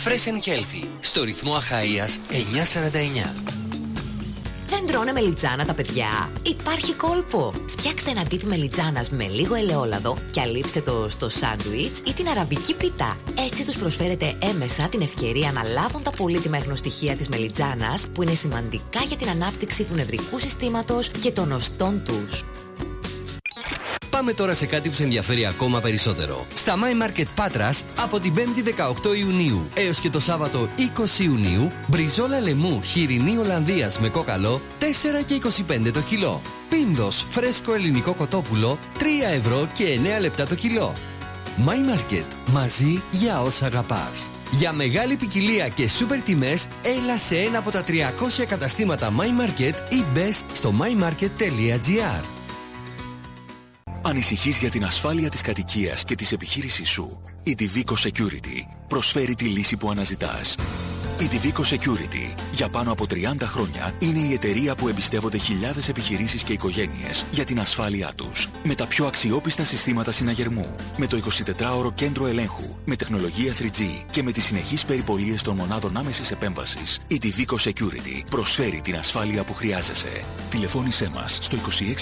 Fresh and Healthy, στο ρυθμό Αχαΐας 949. Δεν τρώνε μελιτζάνα τα παιδιά? Υπάρχει κόλπο. Φτιάξτε ένα τύπι μελιτζάνας με λίγο ελαιόλαδο και αλείψτε το στο σάντουιτς ή την αραβική πίτα. Έτσι τους προσφέρετε έμεσα την ευκαιρία να λάβουν τα πολύτιμα εχνοστοιχεία της μελιτζάνας, που είναι σημαντικά για την ανάπτυξη του νευρικού συστήματος και των οστών τους. Πάμε τώρα σε κάτι που σε ενδιαφέρει ακόμα περισσότερο. Στα My Market Πάτρας, από την 5η 18 Ιουνίου έως και το Σάββατο 20 Ιουνίου, μπριζόλα λαιμού χοιρινή Ολλανδίας με κόκαλο 4,25 το κιλό. Πίνδος φρέσκο ελληνικό κοτόπουλο 3 € και 9 λεπτά το κιλό. My Market, μαζί για όσα αγαπάς. Για μεγάλη ποικιλία και σούπερ τιμές, έλα σε ένα από τα 300 καταστήματα My Market ή μπες στο mymarket.gr. Ανησυχείς για την ασφάλεια της κατοικίας και της επιχείρησής σου? Η Divico Security προσφέρει τη λύση που αναζητάς. Η Divico Security για πάνω από 30 χρόνια είναι η εταιρεία που εμπιστεύονται χιλιάδες επιχειρήσεις και οικογένειες για την ασφάλειά τους. Με τα πιο αξιόπιστα συστήματα συναγερμού, με το 24ωρο κέντρο ελέγχου, με τεχνολογία 3G και με τις συνεχείς περιπολίες των μονάδων άμεσης επέμβασης, η Divico Security προσφέρει την ασφάλεια που χρειάζεσαι. Τηλεφώνησέ μας στο